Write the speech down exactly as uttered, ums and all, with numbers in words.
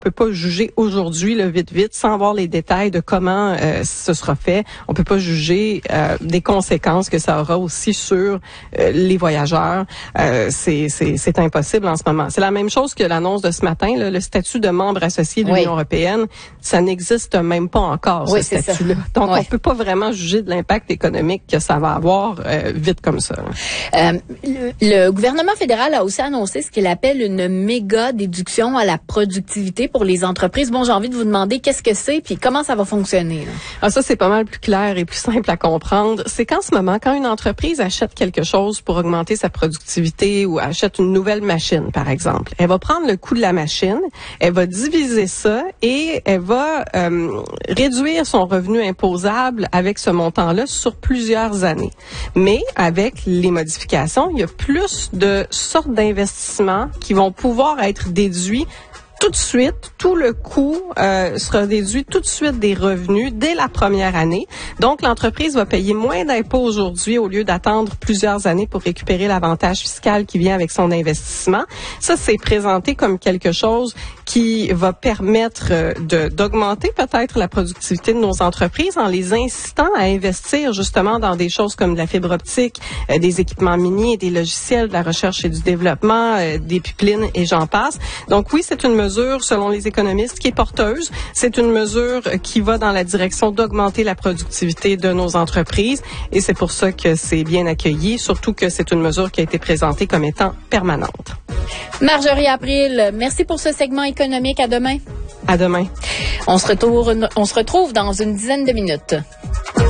On peut pas juger aujourd'hui, le vite vite, sans voir les détails de comment euh, ce sera fait. On peut pas juger euh, des conséquences que ça aura aussi sur euh, les voyageurs. Euh, c'est, c'est, c'est impossible en ce moment. C'est la même chose que l'annonce de ce matin, là, le statut de membre associé de l'Union oui. européenne. Ça n'existe même pas encore, oui, ce statut-là. Donc, oui. on peut pas vraiment juger de l'impact économique que ça va avoir euh, vite comme ça. Euh, le, le gouvernement fédéral a aussi annoncé ce qu'il appelle une méga déduction à la productivité pour les entreprises. Bon, j'ai envie de vous demander qu'est-ce que c'est puis comment ça va fonctionner. Là? Ah, ça, c'est pas mal plus clair et plus simple à comprendre. C'est qu'en ce moment, quand une entreprise achète quelque chose pour augmenter sa productivité ou achète une nouvelle machine, par exemple, elle va prendre le coût de la machine, elle va diviser ça et elle va euh, réduire son revenu imposable avec ce montant-là sur plusieurs années. Mais avec les modifications, il y a plus de sortes d'investissements qui vont pouvoir être déduits tout de suite. Tout le coût euh, sera déduit tout de suite des revenus dès la première année. Donc, l'entreprise va payer moins d'impôts aujourd'hui au lieu d'attendre plusieurs années pour récupérer l'avantage fiscal qui vient avec son investissement. Ça, c'est présenté comme quelque chose qui va permettre de, d'augmenter peut-être la productivité de nos entreprises en les incitant à investir justement dans des choses comme de la fibre optique, euh, des équipements miniers, des logiciels, de la recherche et du développement, euh, des pipelines et j'en passe. Donc oui, c'est une mesure, selon les économistes, qui est porteuse. C'est une mesure qui va dans la direction d'augmenter la productivité de nos entreprises et c'est pour ça que c'est bien accueilli, surtout que c'est une mesure qui a été présentée comme étant permanente. Marjorie April, merci pour ce segment économique. À demain. À demain. On se retrouve, on se retrouve dans une dizaine de minutes.